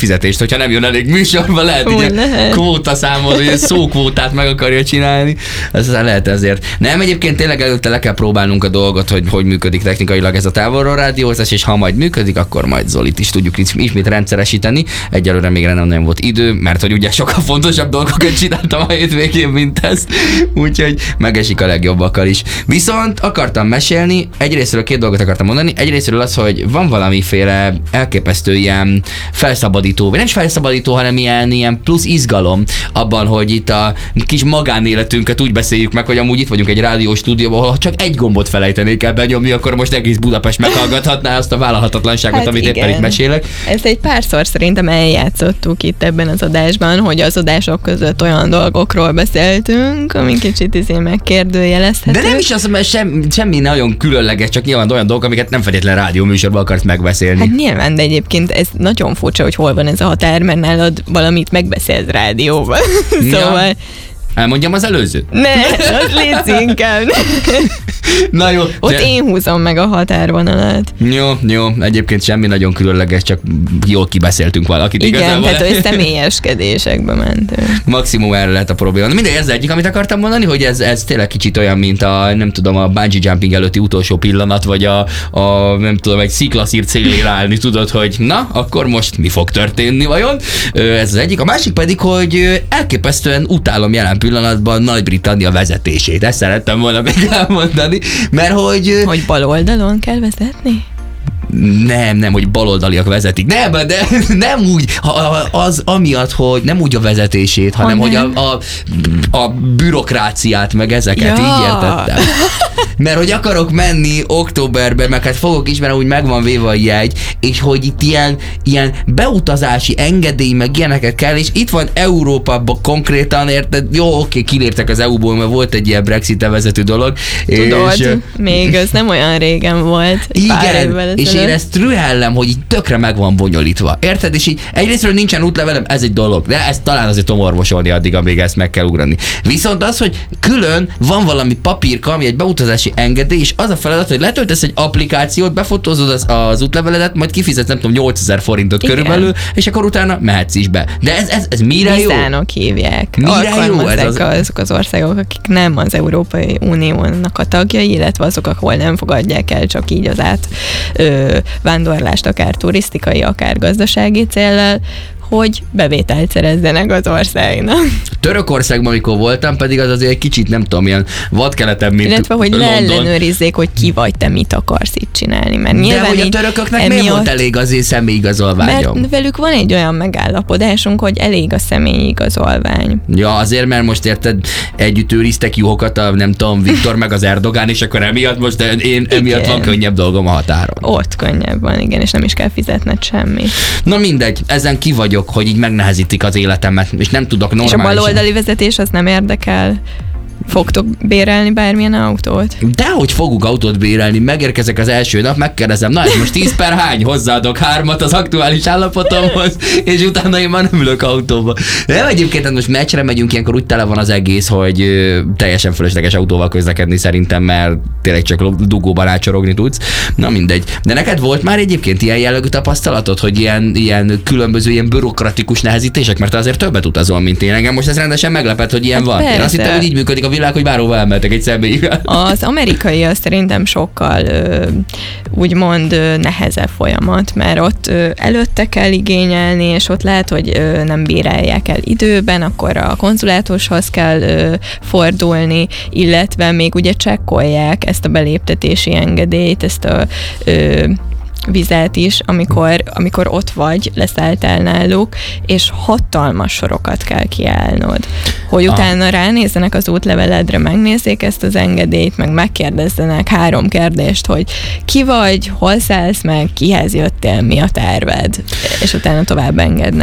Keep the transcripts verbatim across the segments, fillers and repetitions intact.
fizetést, hogyha nem jön elég műsorba, lehet Hú, ugye lehet. kvóta számol, hogy szókvótát meg akarja csinálni. Ez lehet ezért. Nem, egyébként tényleg előtte le kell próbálnunk a dolgot, hogy hogy működik technikailag ez a távolról rádiózás, és ha majd működik, akkor majd Zolit is tudjuk ismét rendszeresíteni. Egyelőre még nem nagyon volt idő, mert hogy ugye sokkal fontosabb dolgokat csináltam a hétvégén, mint ezt. Úgyhogy megesik a legjobbakkal is. Viszont akartam mesélni, egyrésztről két dolgot akartam mondani. Egyrésztről az, hogy van valamiféle elképesztő ilyen felszabadító, vagy nem is felszabadító, hanem ilyen, ilyen plusz izgalom abban, hogy itt a kis magánéletünket úgy beszéljük meg, hogy amúgy itt vagyunk egy rádió stúdióban, ahol csak egy gombot felejtenék el benyomni, akkor most egész Budapest meghallgathatná azt a vállalhatatlanságot, hát amit igen. éppen itt mesélek. Ezt egy párszor szerintem eljátszottuk itt ebben az adásban, hogy az adások között olyan dolgokról beszéltünk, ami kicsit izé megkérdőjelezhető. De nem is az, mert sem, semmi nagyon különleges, csak nyilván olyan dolgok, amiket nem feltétlenül rádió műsorban akarsz megbeszélni. Hát nyilván, de egyébként ez nagyon furcsa, hogy hol van ez a határ, mert nálad valamit megbeszélsz rádióban. Szóval... Ja. Elmondjam az előzőt? Ne, az légy inkább. Na jó. Ott de... én húzom meg a határvonalat. Jó, jó. Egyébként semmi nagyon különleges, csak jól kibeszéltünk valakit. Igen, igazából. tehát hogy személyeskedésekbe mentünk. Maximum erre lehet a probléma. Mindegy, ez egyik, amit akartam mondani, hogy ez, ez tényleg kicsit olyan, mint a, nem tudom, a bungee jumping előtti utolsó pillanat, vagy a, a nem tudom, egy sziklaszír célére állni, tudod, hogy na, akkor most mi fog történni vajon? Ez az egyik. A másik pedig, hogy elképesztően utálom jelen pillanatban Nagy-Britannia vezetését. Ezt szerettem volna még elmondani, mert hogy... Hogy bal oldalon kell vezetni? Nem, nem, hogy baloldaliak vezetik. Nem, de nem úgy, az amiatt, hogy nem úgy a vezetését, hanem ha hogy a, a, a bürokráciát, meg ezeket, ja. Így értettem. Mert hogy akarok menni októberben, meg hát fogok is, mert úgy megvan véve a jegy, és hogy itt ilyen, ilyen beutazási engedély, meg ilyeneket kell, és itt van Európában konkrétan, érted? Jó, oké, kiléptek az é u-ból, mert volt egy ilyen Brexit-e vezető dolog. Tudod, és, még ez nem olyan régen volt. Igen, és én ezt rühellem, hogy így tökre meg van bonyolítva. Érted? És így egyrésztről nincsen útlevelem, ez egy dolog, de ezt talán azért tudom orvosolni addig, amíg ezt meg kell ugrani. Viszont az, hogy külön van valami papírka, ami egy beutazási engedély, és az a feladat, hogy letöltesz egy applikációt, befotózod az, az útleveledet, majd kifizetsz, nem tudom, nyolcezer forintot igen. körülbelül, és akkor utána mehetsz is be. De ez, ez, ez mire jó? Vizánok hívják. Mire jó ez az... azok az országok, akik nem az Európai Uniónak a tagjai, illetve azok, ahol nem fogadják el csak így az át ö, vándorlást, akár turisztikai, akár gazdasági céllal, hogy bevételt szerezzenek az országnak. Törökországban, amikor voltam, pedig az azért egy kicsit, nem tudom, ilyen vadkeletebb, mint illetve, hogy London. leellenőrizzék, hogy ki vagy te, mit akarsz itt csinálni. Mert de hogy a törököknek emiatt, miért volt elég az én személyigazolványom? Mert velük van egy olyan megállapodásunk, hogy elég a személyigazolvány. Ja, azért, mert most érted, együtt őriztek juhokat a, nem tudom, Viktor meg az Erdogán, és akkor emiatt most én emiatt igen. van könnyebb dolgom a határon. Ott könnyebb van, igen, és nem is kell fizetned semmit. Na mindegy, ezen ki vagyok, hogy így megnehezítik az életemet, és nem tudok normálisan. És a baloldali vezetés az nem érdekel? Fogtok bérelni bármilyen autót? Dehogy fogunk autót bérelni, megérkezek az első nap, megkérdezem, na ez most tíz per hány, hozzáadok hármat az aktuális állapotomhoz, és utána én már nem ülök autóba. Nem, egyébként most meccsre megyünk, ilyenkor úgy tele van az egész, hogy ö, teljesen fölösleges autóval közlekedni szerintem, mert tényleg csak dugóban átcsorogni tudsz. Na mindegy. De neked volt már egyébként ilyen jellegű tapasztalatod, hogy ilyen, ilyen különböző ilyen bürokratikus nehezítések, mert te azért többet utazol, mint én. Engem most ez rendesen meglepett, hogy ilyen hát van. Persze. Én azt hittem, hogy így működik a világ, hogy bárhova elmentek egy személyre. Az amerikai az szerintem sokkal ö, úgymond ö, nehezebb folyamat, mert ott ö, előtte kell igényelni, és ott lehet, hogy ö, nem bírálják el időben, akkor a konzulátushoz kell ö, fordulni, illetve még ugye csekkolják ezt a beléptetési engedélyt, ezt a ö, vizet is, amikor, amikor ott vagy, leszálltál náluk, és hatalmas sorokat kell kiállnod. Hogy ah. utána ránézzenek az útleveledre, megnézzék ezt az engedélyt, meg megkérdezzenek három kérdést, hogy ki vagy, hol szállsz meg, kihez jöttél, mi a terved, és utána tovább engednek.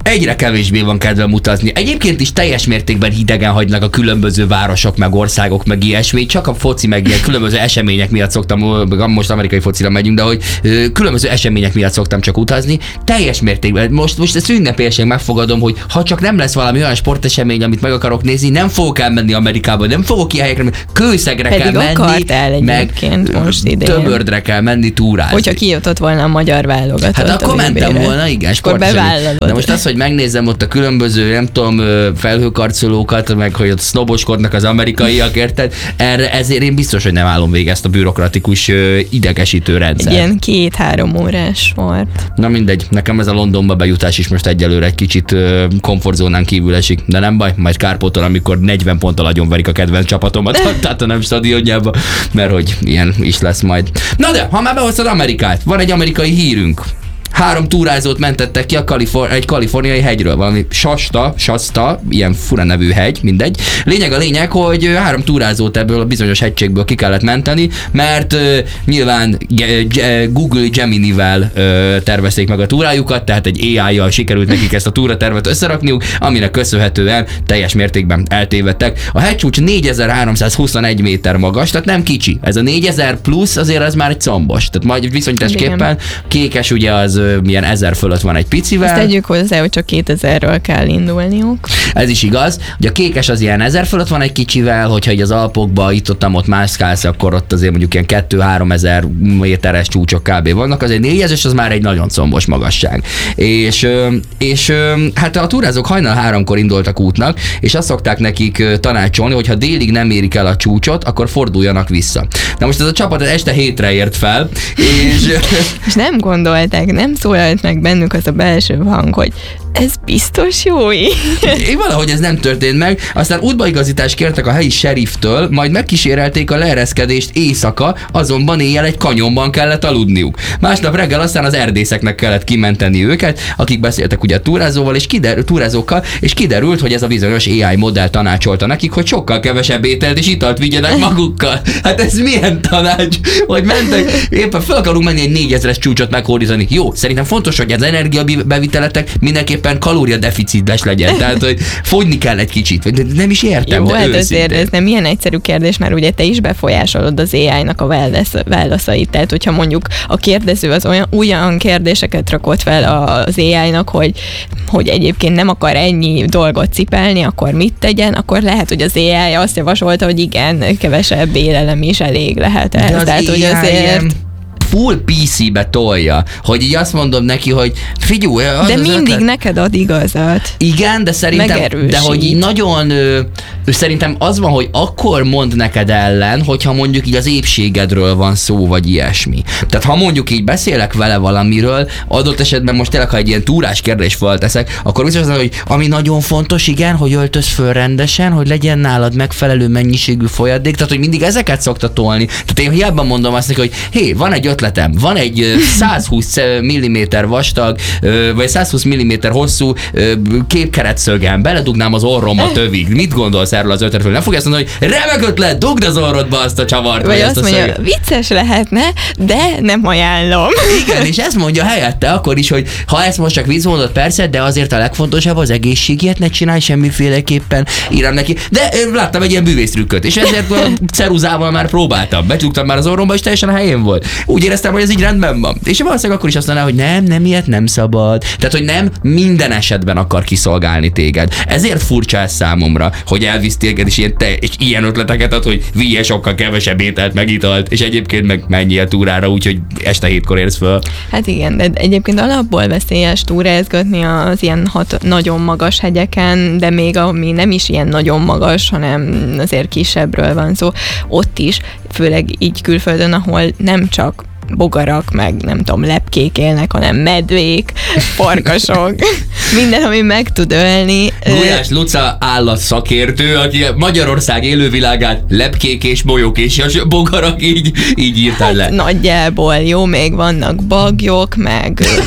egyre kevésbé van kedvem utazni. Egyébként is teljes mértékben hidegen hagynak a különböző városok, meg országok, meg ilyesmi. Csak a foci, meg ilyen különböző események miatt szoktam, most amerikai focira megyünk, de hogy különböző események miatt szoktam csak utazni. Teljes mértékben. Most, most ezt ünnepélyesen megfogadom, hogy ha csak nem lesz valami olyan sportesemény, amit meg akarok nézni, nem fogok elmenni Amerikába, nem fogok ilyen helyekre, Kőszegre Pedig kell menni, meg most Töbördre kell menni túrázni. Hogyha kijutott volna a magyar válogatott. Hát akkor mentem volna, igen, sportesemény. De most az, hogy megnézem ott a különböző, nem tudom, felhőkarcolókat, meg hogy ott sznoboskodnak az amerikaiak, érted? Erre, ezért én biztos, hogy nem állom végig ezt a bürokratikus idegesítő rendszer. Ilyen két-három órás volt. Na mindegy, nekem ez a Londonba bejutás is most egyelőre egy kicsit komfortzónán kívül esik, de nem baj, majd kárpótol, amikor negyven ponttal agyonverik a kedvenc csapatomat, tehát a nem stadionjába, mert hogy ilyen is lesz majd. Na de, ha már behoztad Amerikát, van egy amerikai hírünk. Három túrázót mentettek ki a Kalifor- egy kaliforniai hegyről, valami Shasta, Shasta, ilyen fura nevű hegy, mindegy. Lényeg a lényeg, hogy három túrázót ebből a bizonyos hegységből ki kellett menteni, mert uh, nyilván G- G- Google Gemini-vel uh, tervezték meg a túrájukat, tehát egy á í-jal sikerült nekik ezt a túratervet összerakniuk, aminek köszönhetően teljes mértékben eltévedtek. A hegycsúcs négyezer-háromszázhuszonegy méter magas, tehát nem kicsi. Ez a négyezer plusz azért az már egy combos. Tehát majd viszonyításképpen Kékes ugye az milyen ezer fölött van egy picivel. Ezt tegyük hozzá, hogy csak kétezerről kell indulniuk. Ez is igaz. Ugye a Kékes az ilyen ezer fölött van egy kicsivel, hogyha így az Alpokba itt-ottam ott mászkálsz, akkor ott azért mondjuk ilyen kettő-három ezer méteres csúcsok kb. Vannak, az egy négyezres, az már egy nagyon combos magasság. És, és hát a túrázók hajnal háromkor indultak útnak, és azt szokták nekik tanácsolni, hogy ha délig nem érik el a csúcsot, akkor forduljanak vissza. Na most ez a csapat este hétre ért fel, és... és nem gondolták, nem szólalt meg bennük az a belső hang, hogy ez biztos jó így. Én valahogy ez nem történt meg, aztán útbaigazítást kértek a helyi seriftől, majd megkísérelték a leereszkedést éjszaka, azonban éjjel egy kanyonban kellett aludniuk. Másnap reggel aztán az erdészeknek kellett kimenteni őket, akik beszéltek ugye a túrázóval és kiderült, túrázókkal, és kiderült, hogy ez a bizonyos á i modell tanácsolta nekik, hogy sokkal kevesebb ételt és italt vigyenek magukkal. Hát ez milyen tanács, hogy mentek, éppen fel akarunk menni egy négyezres csúcsot meghódítani. Jó, szerintem fontos, hogy az energiabeviteletek mindenképpen kalóriadeficitles legyen, tehát hogy fogyni kell egy kicsit, de nem is értem. Jó, de hát azért ez nem ilyen egyszerű kérdés, mert ugye te is befolyásolod az á í-nak a válaszait, tehát hogyha mondjuk a kérdező az olyan, olyan kérdéseket rakott fel az á í-nak, hogy, hogy egyébként nem akar ennyi dolgot cipelni, akkor mit tegyen, akkor lehet, hogy az á í azt javasolta, hogy igen, kevesebb élelem is elég lehet ehhez. Az tehát, hogy azért... full pé cé-be tolja, hogy így azt mondom neki, hogy figyú, az de az mindig ötlet... neked ad igazat. Igen, de szerintem, de hogy így nagyon, ö, szerintem az van, hogy akkor mond neked ellen, hogyha mondjuk így az épségedről van szó, vagy ilyesmi. Tehát ha mondjuk így beszélek vele valamiről, adott esetben most tényleg, ha egy ilyen túrás kérdést felteszek, akkor biztos az, hogy ami nagyon fontos, igen, hogy öltöz föl rendesen, hogy legyen nálad megfelelő mennyiségű folyadék, tehát hogy mindig ezeket szokta tolni. Tehát én hiába mondom azt neki, hogy hé, van egy ötletem, van egy százhúsz milliméter vastag, vagy százhúsz milliméter hosszú képkeretszögem, beledugnám az orromat tövig. Mit gondolsz erről az ötletről? Nem fogja azt mondani, hogy remek ötlet, dugd az orrodba azt a csavart. Vagy, vagy azt mondja, szöget. Vicces lehetne, de nem ajánlom. Igen, és ezt mondja helyette akkor is, hogy ha ezt most csak vicc mondod, persze, de azért a legfontosabb az egészségét, ne csinálj semmiféleképpen, írom neki. De láttam egy ilyen bűvésztrükköt, és ezért a ceruzával már próbáltam. Becsuktam már az orromba, és teljesen a helyén volt. Úgy éreztem, hogy ez így rendben van. És valószínűleg akkor is azt mondaná, hogy nem, nem ilyet nem szabad. Tehát, hogy nem minden esetben akar kiszolgálni téged. Ezért furcsa ez számomra, hogy elvisz téged, és ilyen, te, és ilyen ötleteket ad, hogy vigye sokkal kevesebb ételt, megitalt, és egyébként meg menjél túrára, úgyhogy este hétkor érsz föl. Hát igen, de egyébként alapból veszélyes túrázgatni az ilyen hat, nagyon magas hegyeken, de még ami nem is ilyen nagyon magas, hanem azért kisebbről van szó, ott is, főleg így külföldön, ahol nem csak bogarak, meg nem tudom, lepkék élnek, hanem medvék, farkasok, minden, ami meg tud ölni. Gulyás Luca állatszakértő, aki Magyarország élővilágát lepkék és bolyók és bogarak így, így írtál le. Hát nagyjából, jó, még vannak bagyok, meg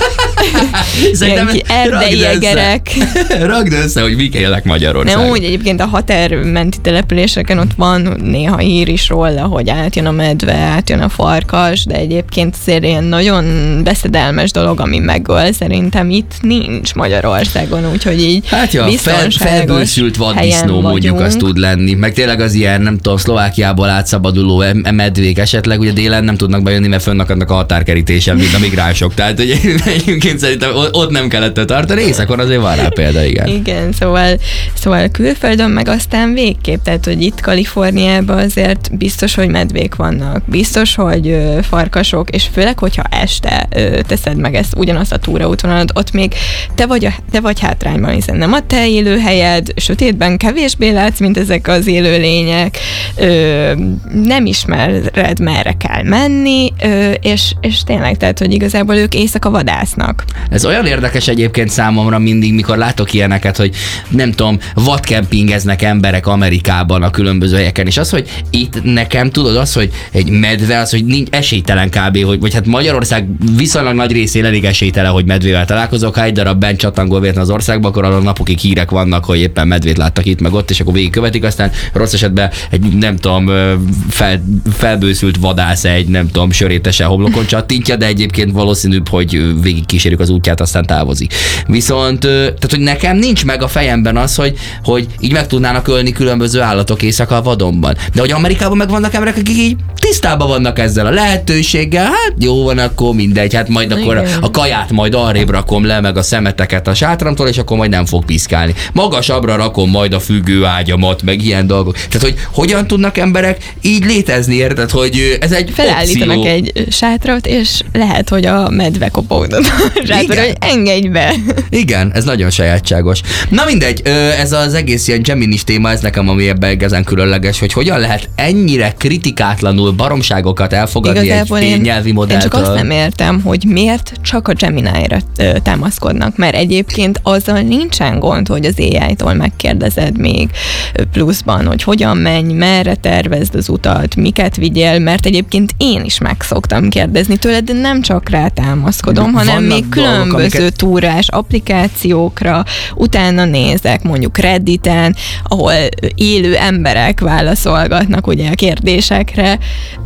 Szerintem erdei egerek. Ragd össze, hogy mik élnek Magyarországon. Nem úgy, egyébként a határmenti településeken ott van néha hír is róla, hogy átjön a medve, átjön a farkas, de egyébként azért ilyen nagyon beszedelmes dolog, ami megöl, szerintem itt nincs Magyarországon, úgyhogy így hát ja, biztonságos fel, felbőszült vaddisznó mondjuk az tud lenni, meg tényleg az ilyen, nem tudom, Szlovákiából átszabaduló medvék esetleg, ugye délen nem tudnak bejönni, mert fönnakadnak a határkerítésen, mint a migránsok, tehát hogy egyébként szerintem ott nem kellett tartani, északon azért van rá példa, igen. Igen, szóval, szóval külföldön meg aztán végképp, tehát hogy itt Kaliforniában azért biztos, hogy medvék vannak, biztos, hogy ö, farkasok, és főleg, hogyha este ö, teszed meg ezt ugyanazt a túraútvonalat, ott még te vagy, a, te vagy hátrányban, hiszen nem a te élőhelyed, sötétben kevésbé látsz, mint ezek az élőlények, ö, nem ismered, merre kell menni, ö, és, és tényleg, tehát, hogy igazából ők éjszaka vadásznak. Ez olyan érdekes egyébként számomra mindig, mikor látok ilyeneket, hogy nem tudom, vadkempingeznek emberek Amerikában a különböző helyeken, és az, hogy itt nekem tudod az, hogy egy medve, az, hogy nincs esélytelen kb, hogy, vagy hát Magyarország viszonylag nagy részén elég esélytelen, hogy medvével találkozok, ha egy darab bent csatangol véletlen az országba, akkor arra napokig hírek vannak, hogy éppen medvét láttak itt meg ott, és akkor végigkövetik, aztán rossz esetben egy nem tudom, fel, felbőszült vadász egy nem tudom, sörétesen homlokon csattintja, de egyébként valószínűbb, hogy végig kísérjük az útját, aztán távozik. Viszont, tehát, hogy nekem nincs meg a fejemben az, hogy, hogy így meg tudnának ölni különböző állatok éjszaka a vadonban. De hogy Amerikában meg vannak emberek, akik így tisztában vannak ezzel a lehetőséggel, hát jó van, akkor mindegy, hát majd akkor igen. A kaját majd arrébb rakom le, meg a szemeteket a sátramtól, és akkor majd nem fog piszkálni. Magasabbra rakom majd a függőágyamat, meg ilyen dolgok. Tehát, hogy hogyan tudnak emberek így létezni, érted, hogy ez egy felállítanak opció. Egy sátrat, és lehet, hogy a medve kopognak a sátra, hogy engedj be. Igen, ez nagyon sajátságos. Na mindegy, ez az egész ilyen Geminis téma, ez nekem ami ebben igazán különleges, hogy hogyan lehet ennyire kritikátlanul baromságokat elfogadni igazából egy nyelvi modelltől. Én csak azt nem értem, hogy miért csak a Gemini-ra támaszkodnak, mert egyébként azzal nincsen gond, hogy az á í-tól megkérdezed még pluszban, hogy hogyan menj, merre tervezd az utat, miket vigyél, mert egyébként én is meg szoktam kérdezni tőled, de nem csak rá támaszkodom, hanem vannak még különböző dolgok, amiket... túrás applikációkra, utána nézek, mondjuk Redditen, ahol élő emberek válaszolgatnak ugye a kérdésekre,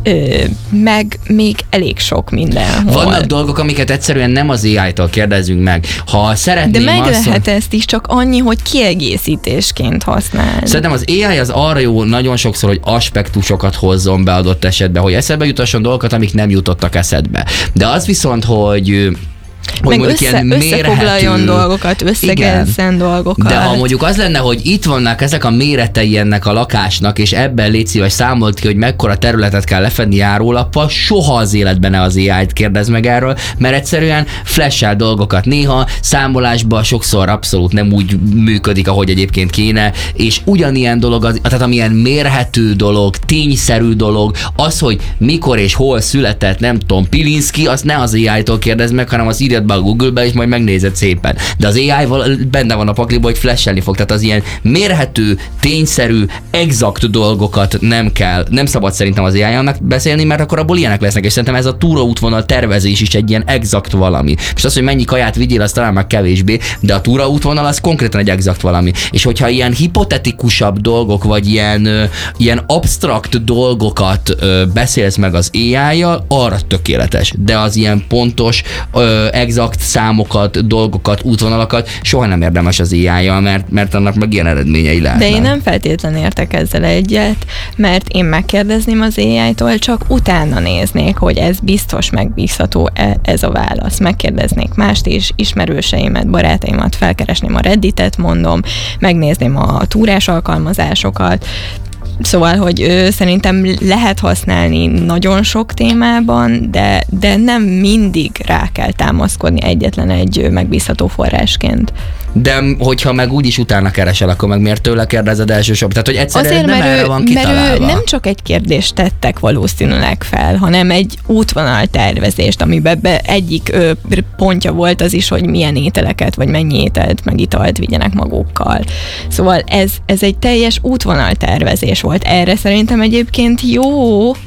meg még elég sok mindenhol. Vannak dolgok, amiket egyszerűen nem az á í-tól kérdezünk meg. Ha szeretném de meg azt, lehet ezt is, csak annyi, hogy kiegészítésként használ. Szerintem az á í az arra jó nagyon sokszor, hogy aspektusokat hozzon be adott esetben, hogy eszedbe jutasson dolgokat, amik nem jutottak eszedbe. De az viszont, hogy hogy meg össze, összefoglaljon dolgokat, összegezzen dolgokat. De ha mondjuk az lenne, hogy itt vannak ezek a méretei ennek a lakásnak, és ebben légy szíves, számolt ki, hogy mekkora területet kell lefedni járólappal, soha az életben ne az á í-t kérdez meg erről, mert egyszerűen flash-el dolgokat néha, számolásban sokszor abszolút nem úgy működik, ahogy egyébként kéne, és ugyanilyen dolog, az, tehát amilyen mérhető dolog, tényszerű dolog, az, hogy mikor és hol született, nem tudom, Pilinszky, azt ne az á í-tól kérdez meg, hanem az írjad be a Google-be, és majd megnézed szépen. De az á í benne van a pakliba, hogy flashelni fog. Tehát az ilyen mérhető, tényszerű, exakt dolgokat nem kell, nem szabad szerintem az á í-nak beszélni, mert akkor abból ilyenek lesznek, és szerintem ez a túraútvonal tervezés is egy ilyen exakt valami. És az, hogy mennyi kaját vigyél, az talán már kevésbé, de a túraútvonal az konkrétan egy exakt valami. És hogyha ilyen hipotetikusabb dolgok, vagy ilyen, ilyen absztrakt dolgokat ö, beszélsz meg az á í-jal, arra tökéletes. De az ilyen pontos, ö, exakt számokat, dolgokat, útvonalakat soha nem érdemes az á í-jal, mert, mert annak meg ilyen eredményei lehetnek. De én nem feltétlenül értek ezzel egyet, mert én megkérdezném az á í-tól, csak utána néznék, hogy ez biztos megbízható ez a válasz. Megkérdeznék mást is, ismerőseimet, barátaimat, felkeresném a Redditet, mondom, megnézném a túrás alkalmazásokat. Szóval, hogy ő, szerintem lehet használni nagyon sok témában, de, de nem mindig rá kell támaszkodni egyetlen egy megbízható forrásként. De hogyha meg úgyis utána keresel, akkor meg miért tőle kérdezed elsősorban? Tehát, hogy egyszerűen azért, nem mert erre ő, van kitalálva. Mert ő nem csak egy kérdést tettek valószínűleg fel, hanem egy útvonal tervezést, amiben be egyik ö, pontja volt az is, hogy milyen ételeket, vagy mennyi ételt, meg italt vigyenek magukkal. Szóval ez, ez egy teljes útvonal tervezés volt. Erre szerintem egyébként jó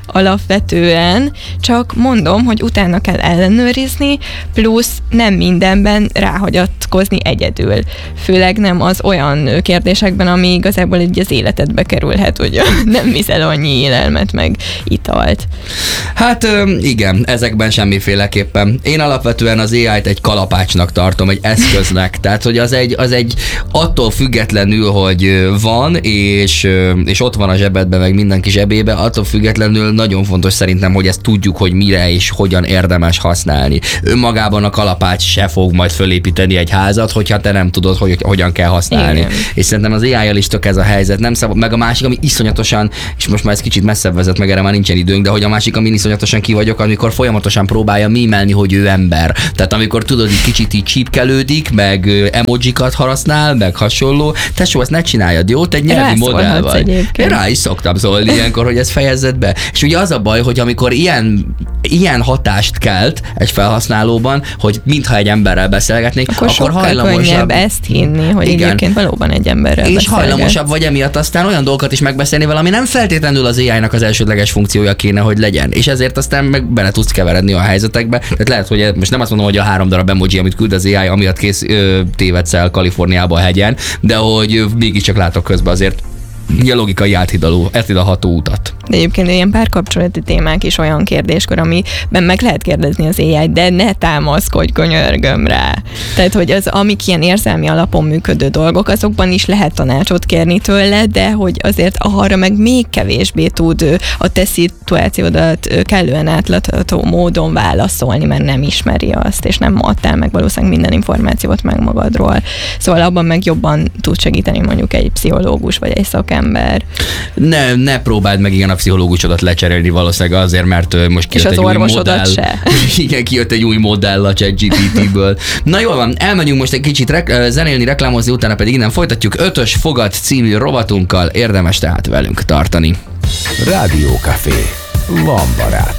alapvetően, csak mondom, hogy utána kell ellenőrizni, plusz nem mindenben ráhagyatkozni egyedül. Főleg nem az olyan kérdésekben, ami igazából így az életedbe kerülhet, hogy nem viszel annyi élelmet meg italt. Hát igen, ezekben semmiféleképpen. Én alapvetően az á í-t egy kalapácsnak tartom, egy eszköznek. Tehát, hogy az egy, az egy attól függetlenül, hogy van, és, és ott van a zsebedben, meg mindenki zsebébe, attól függetlenül nagyon fontos szerintem, hogy ezt tudjuk, hogy mire és hogyan érdemes használni. Önmagában a kalapács se fog majd fölépíteni egy házat, hogyha te nem tudod, hogy hogyan kell használni. Igen. És szerintem az á í-jal is tök ez a helyzet. Nem szabad, meg a másik, ami iszonyatosan, és most már ez kicsit messzebb vezet, meg erre már nincsen időnk, de hogy a másik, ami iszonyatosan ki vagyok, amikor folyamatosan próbálja mímelni, hogy ő ember. Tehát amikor tudod, hogy kicsit így csípkelődik, meg emojikat használ, meg hasonló. Tesó, ezt ne csináljad, jó? Te egy nyelvi modell vagy. Én rá is szoktam szólni ilyenkor, hogy ezt fejezzed be. És ugye az a baj, hogy amikor ilyen, ilyen hatást kelt egy felhasználóban, hogy mintha egy emberrel beszélgetnék, akkor, akkor hajlamosabb könnyebb ezt hinni, hogy igen, egyébként valóban egy emberrel és beszélget. hajlamosabb vagy emiatt aztán olyan dolgokat is megbeszélni vele, ami nem feltétlenül az á í-nak az elsődleges funkciója kéne, hogy legyen. És ezért aztán meg bele tudsz keveredni a helyzetekbe. Tehát lehet, hogy most nem azt mondom, hogy a három darab emoji, amit küld az á í, amiatt kész ö, tévedsz el Kaliforniába a hegyen, de hogy ö, mégiscsak látok közben azért a logikai áthidaló, áthidalható utat. De egyébként ilyen párkapcsolati témák is olyan kérdéskör, amiben meg lehet kérdezni az á í-t, de ne támaszkodj, könyörgöm rá. Tehát, hogy az, amik ilyen érzelmi alapon működő dolgok, azokban is lehet tanácsot kérni tőle, de hogy azért arra meg még kevésbé tud a te szituációdat kellően átlátható módon válaszolni, mert nem ismeri azt, és nem adtál meg valószínűleg minden információt meg magadról. Szóval abban meg jobban tud segíteni mondjuk egy pszichológus vagy egy szakember. Ne, ne próbáld meg igen a pszichológusodat lecserélni valószínűleg azért, mert most kijött egy új modell. Se. Igen, kijött egy új modell a ChatGPT-ből. Na jól van, elmegyünk most egy kicsit rek- zenélni, reklámozni, utána pedig innen folytatjuk ötös fogat című rovatunkkal. Érdemes tehát velünk tartani. Rádiókafé. Van barát.